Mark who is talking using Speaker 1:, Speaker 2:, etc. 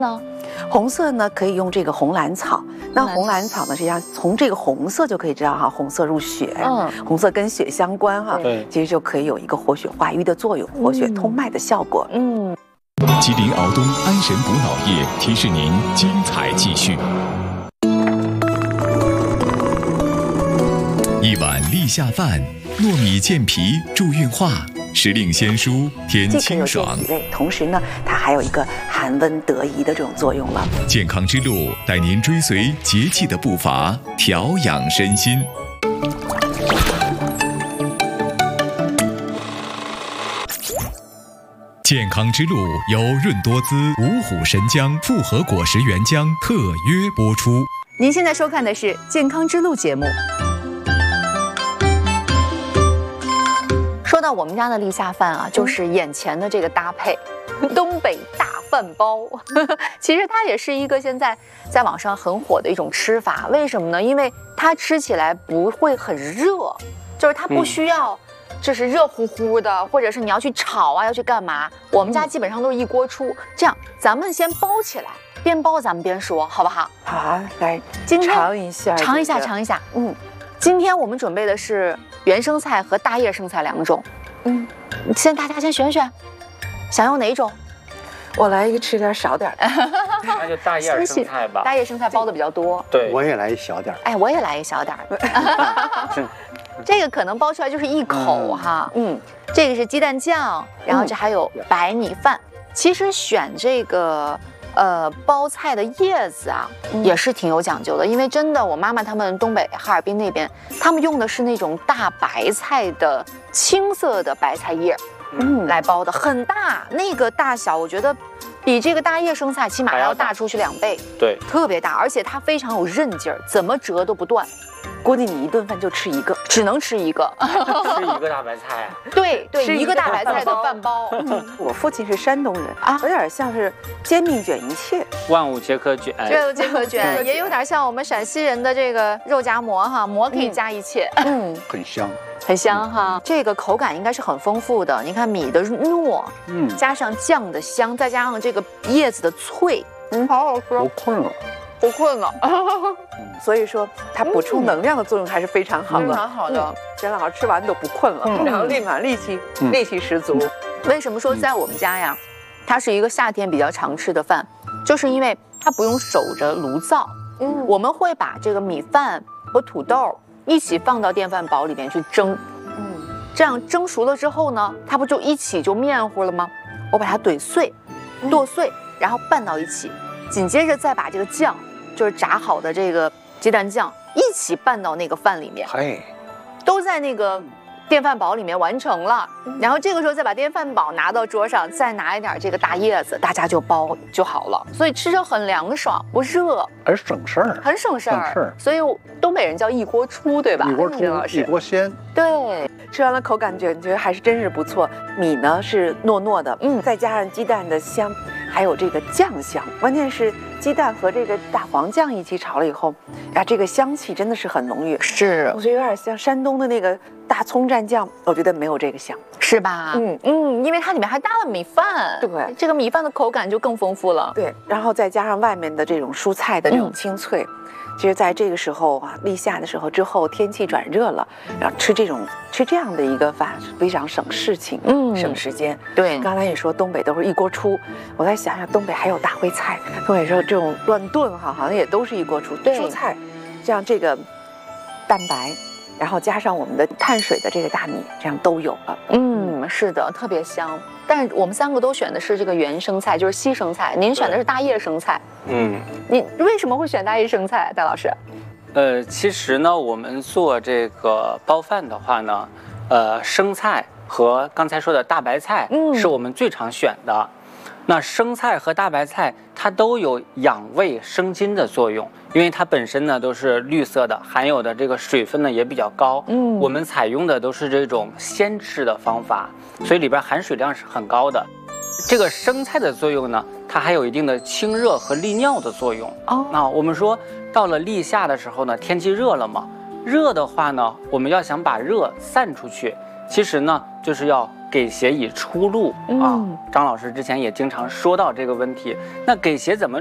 Speaker 1: 呢？
Speaker 2: 红色呢可以用这个红兰草。那红兰草呢，实际上从这个红色就可以知道哈，红色入血，红色跟血相关哈，
Speaker 3: 对，
Speaker 2: 其实就可以有一个活血化瘀的作用，活血通脉的效果。
Speaker 4: 吉林敖东安神补脑液提示您精彩继续。一碗立夏饭，糯米健脾助运化，时令鲜蔬添清爽。
Speaker 2: 既可以有健脾胃，同时呢，它还有一个寒温得宜的这种作用了。
Speaker 4: 健康之路带您追随节气的步伐，调养身心。健康之路由润多滋、五虎神姜复合果实原浆特约播出。
Speaker 1: 您现在收看的是《健康之路》节目。说到我们家的立夏饭啊，就是眼前的这个搭配，东北大饭包。其实它也是一个现在在网上很火的一种吃法。为什么呢？因为它吃起来不会很热，就是它不需要就是热乎乎的，或者是你要去炒啊，要去干嘛？我们家基本上都是一锅出。这样，咱们先包起来，边包咱们边说，好不好？
Speaker 2: 好啊，来，
Speaker 1: 今天
Speaker 2: 尝一下，
Speaker 1: 尝一下，尝一下。今天我们准备的是原生菜和大叶生菜2种。大家先选选，想用哪一种？
Speaker 2: 我来一个吃点少点的，
Speaker 3: 那就大叶生菜吧。
Speaker 1: 大叶生菜包的比较多。
Speaker 3: 对，
Speaker 5: 我也来一小点。
Speaker 1: 哎，我也来一小点。这个可能包出来就是一口哈。这个是鸡蛋酱，然后这还有白米饭。其实选这个包菜的叶子啊，也是挺有讲究的，因为真的我妈妈他们东北哈尔滨那边，他们用的是那种大白菜的青色的白菜叶，来包的，很大，那个大小我觉得比这个大叶生菜起码还要大出去2倍，
Speaker 3: 对，
Speaker 1: 特别大，而且它非常有韧劲儿，怎么折都不断。
Speaker 2: 估计你一顿饭就吃一个，
Speaker 1: 只能吃一个，
Speaker 3: 吃一个大白菜。
Speaker 1: 对，一个大白菜的饭包。
Speaker 2: 我父亲是山东人啊，有点像是煎饼卷一切，
Speaker 3: 万物皆可卷，
Speaker 1: 这皆可卷，也有点像我们陕西人的这个肉夹馍哈，馍可以加一切，
Speaker 5: 很香，
Speaker 1: 很香哈。这个口感应该是很丰富的，你看米的糯，加上酱的香，再加上这个叶子的脆，好好吃。
Speaker 5: 不困了。
Speaker 1: 不困了，
Speaker 2: 所以说它补充能量的作用还是非常好的，
Speaker 1: 蛮好的。
Speaker 2: 真的好，吃完都不困了，然后立马力气十足。
Speaker 1: 为什么说在我们家呀，它是一个夏天比较常吃的饭，就是因为它不用守着炉灶，我们会把这个米饭和土豆一起放到电饭煲里面去蒸，这样蒸熟了之后呢，它不就一起就面糊了吗？我把它剁碎，然后拌到一起，紧接着再把这个酱。就是炸好的这个鸡蛋酱一起拌到那个饭里面，都在那个电饭煲里面完成了。然后这个时候再把电饭煲拿到桌上，再拿一点这个大叶子，大家就包就好了。所以吃着很凉爽，不热，
Speaker 5: 而省事儿，
Speaker 1: 很省事儿。所以东北人叫一锅出，对吧？
Speaker 5: 一锅出，一锅鲜。
Speaker 1: 对，
Speaker 2: 吃完了口感觉得还是真是不错。米呢是糯糯的，再加上鸡蛋的香。还有这个酱香，关键是鸡蛋和这个大黄酱一起炒了以后，这个香气真的是很浓郁。
Speaker 1: 是，
Speaker 2: 我觉得有点像山东的那个大葱蘸酱，我觉得没有这个香，
Speaker 1: 是吧？因为它里面还搭了米饭，
Speaker 2: 对，
Speaker 1: 这个米饭的口感就更丰富了。
Speaker 2: 对，然后再加上外面的这种蔬菜的这种清脆。其实，在这个时候啊，立夏的时候之后，天气转热了，然后吃这样的一个饭是非常省事情，省时间。
Speaker 1: 对，
Speaker 2: 刚才也说东北都是一锅出，我再想想东北还有大烩菜，东北说这种乱炖哈，好像也都是一锅出。蔬菜，像这个蛋白，然后加上我们的碳水的这个大米，这样都有了。
Speaker 1: 是的，特别香。但是我们3个都选的是这个原生菜，就是西生菜。您选的是大叶生菜。你为什么会选大叶生菜，戴老师？
Speaker 3: 其实呢，我们做这个包饭的话呢，生菜和刚才说的大白菜是我们最常选的。那生菜和大白菜它都有养胃生津的作用，因为它本身呢都是绿色的，含有的这个水分呢也比较高。我们采用的都是这种鲜吃的方法，所以里边含水量是很高的。这个生菜的作用呢，它还有一定的清热和利尿的作用。那我们说到了立夏的时候呢，天气热了嘛，热的话呢，我们要想把热散出去，其实呢就是要给鞋以出路啊。张老师之前也经常说到这个问题。那给鞋怎么